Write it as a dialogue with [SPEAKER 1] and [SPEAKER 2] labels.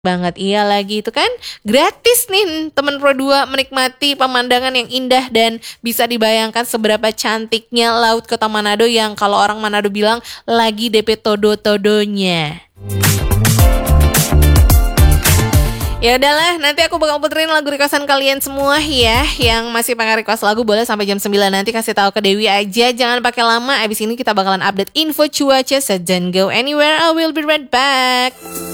[SPEAKER 1] banget, iya lagi itu kan gratis nih teman Pro 2 menikmati pemandangan yang indah dan bisa dibayangkan seberapa cantiknya laut Kota Manado yang kalau orang Manado bilang lagi DP todo-todonya. Ya udahlah, nanti aku bakal puterin lagu requestan kalian semua ya. Yang masih pengen request lagu boleh sampai jam 9 nanti kasih tahu ke Dewi aja. Jangan pakai lama. Abis ini kita bakalan update info cuaca. So don't go anywhere. I will be right back.